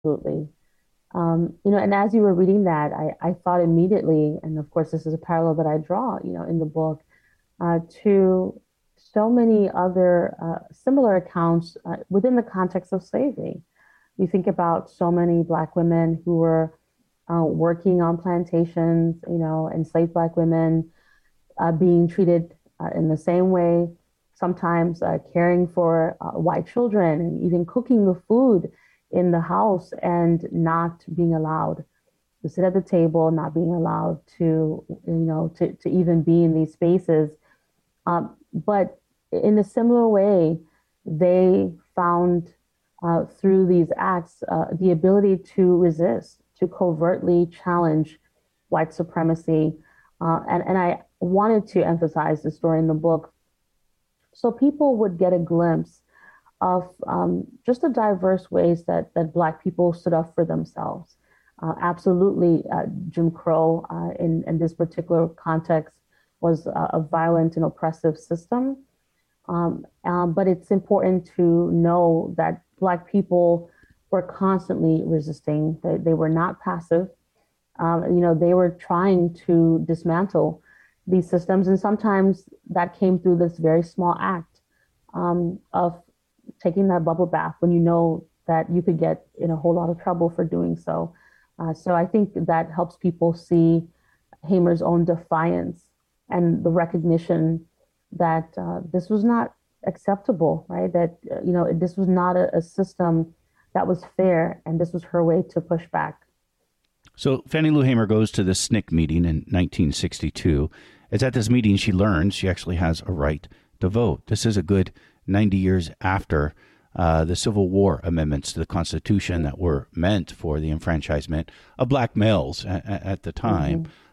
Absolutely. And as you were reading that, I thought immediately, and of course, this is a parallel that I draw, in the book, to so many other similar accounts within the context of slavery. You think about so many Black women who were working on plantations, enslaved Black women being treated in the same way, sometimes caring for white children and even cooking the food in the house and not being allowed to sit at the table, not being allowed to even be in these spaces. But in a similar way, they found through these acts the ability to resist, to covertly challenge white supremacy. And I wanted to emphasize this story in the book so people would get a glimpse of just the diverse ways that Black people stood up for themselves. Absolutely, Jim Crow in this particular context was a violent and oppressive system. But it's important to know that Black people were constantly resisting. They were not passive. They were trying to dismantle these systems, and sometimes that came through this very small act of taking that bubble bath when you know that you could get in a whole lot of trouble for doing so. So I think that helps people see Hamer's own defiance and the recognition that this was not acceptable, right? That this was not a system that was fair, and this was her way to push back. So Fannie Lou Hamer goes to the SNCC meeting in 1962. It's at this meeting she learns she actually has a right to vote. This is a good 90 years after the Civil War amendments to the Constitution that were meant for the enfranchisement of Black males at the time. Mm-hmm.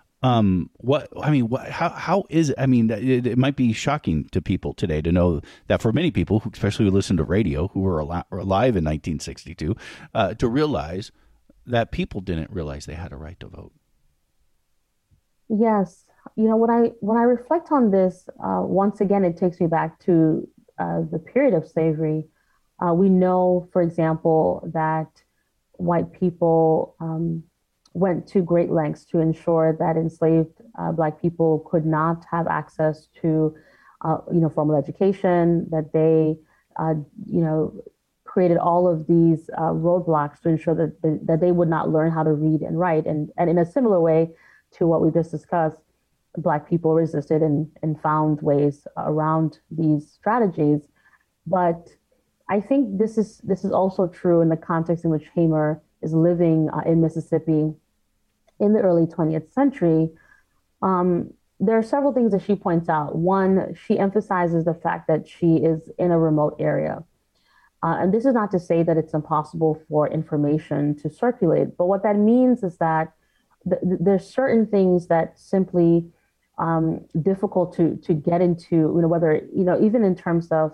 How is, it might be shocking to people today to know that for many people, especially who listen to radio, who were alive in 1962, to realize that people didn't realize they had a right to vote. Yes. When I reflect on this, once again, it takes me back to the period of slavery. We know, for example, that white people went to great lengths to ensure that enslaved Black people could not have access to, formal education, that they, created all of these roadblocks to ensure that they would not learn how to read and write. And in a similar way to what we just discussed, Black people resisted and found ways around these strategies. But I think this is also true in the context in which Hamer is living in Mississippi in the early 20th century. There are several things that she points out. One, she emphasizes the fact that she is in a remote area. And this is not to say that it's impossible for information to circulate, but what that means is that there's certain things that simply difficult to get into, whether, even in terms of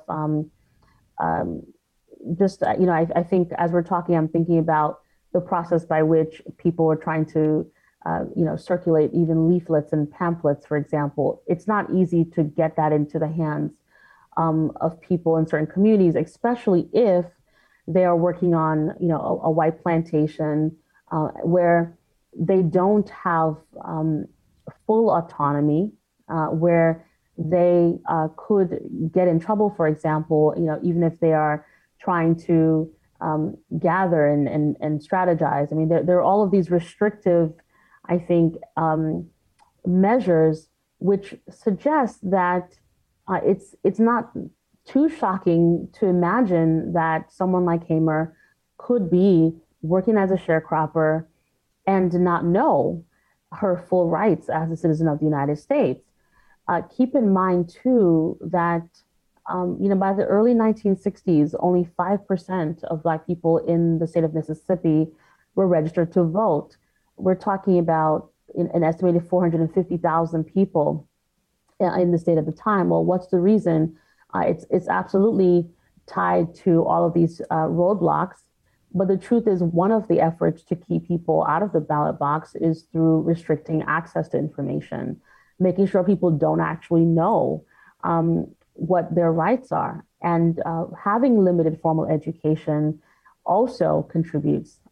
I think as we're talking, I'm thinking about the process by which people are trying to, circulate even leaflets and pamphlets, for example. It's not easy to get that into the hands of people in certain communities, especially if they are working on, a white plantation where they don't have full autonomy, where they could get in trouble, for example, even if they are trying to gather and strategize. I mean, there are all of these restrictive, I think, measures which suggest that it's not too shocking to imagine that someone like Hamer could be working as a sharecropper and not know her full rights as a citizen of the United States. Keep in mind, too, that by the early 1960s, only 5% of Black people in the state of Mississippi were registered to vote. We're talking about an estimated 450,000 people in the state at the time. Well, what's the reason? It's absolutely tied to all of these roadblocks. But the truth is, one of the efforts to keep people out of the ballot box is through restricting access to information, making sure people don't actually know what their rights are. And having limited formal education also contributes